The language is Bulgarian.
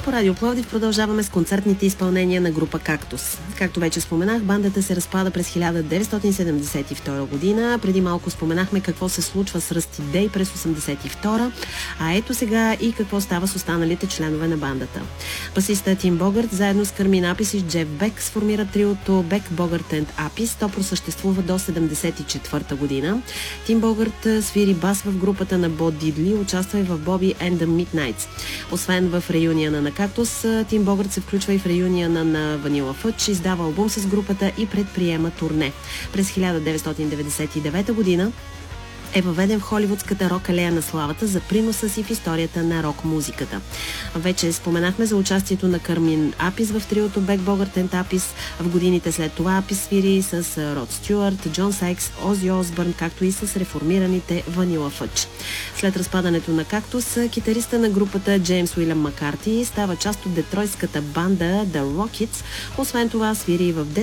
По Радио Пловдив продължаваме с концертните изпълнения на група Кактус. Както вече споменах, бандата се разпада през 1972 година. Преди малко споменахме какво се случва с Ръсти Дей през 1982, а ето сега и какво става с останалите членове на бандата. Басиста Тим Богарт заедно с Кармин Апис и Джеф Бек сформират триото Бек, Богарт енд Апис. То просъществува до 1974 година. Тим Богарт свири бас в групата на Бо Дидли, участва и в Боби and the Midnights. Освен в реюнията на Кактус, Тим Богарт се включва и в реюнията на Ванила Фъдж, издава албум с групата и предприема турне. През 1999 година е въведен в холивудската рок-алея на славата за приноса си в историята на рок-музиката. Вече споменахме за участието на Кармин Апис в триото Бек, Богарт енд Апис. В годините след това Апис свири с Род Стюарт, Джон Сайкс, Ози Осбърн, както и с реформираните Ванила Фъдж. След разпадането на Кактус, китариста на групата Джеймс Уилям Маккарти става част от детройската банда The Rockets. Освен това свири и в